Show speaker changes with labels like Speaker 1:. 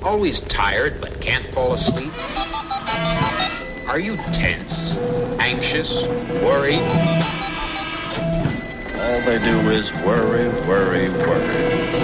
Speaker 1: Always tired but can't fall asleep? Are you tense, anxious, worried?
Speaker 2: All they do is worry, worry, worry.